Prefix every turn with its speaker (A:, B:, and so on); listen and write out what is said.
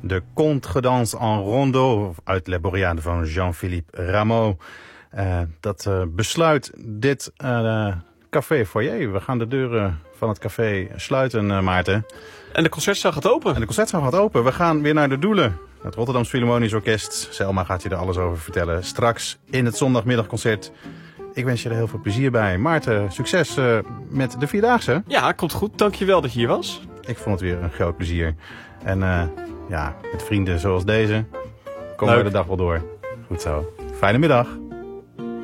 A: de Contredanse en Rondeau uit Le Boreade van Jean-Philippe Rameau. Dat besluit dit café foyer. We gaan de deuren van het café sluiten, Maarten.
B: En de concertzaal gaat open.
A: We gaan weer naar de Doelen. Het Rotterdams Philharmonisch Orkest. Selma gaat je er alles over vertellen. Straks in het zondagmiddagconcert. Ik wens je er heel veel plezier bij. Maarten, succes met de Vierdaagse.
B: Ja, komt goed. Dankjewel dat je hier was.
A: Ik vond het weer een groot plezier. En met vrienden zoals deze komen we de dag wel door. Goed zo. Fijne middag.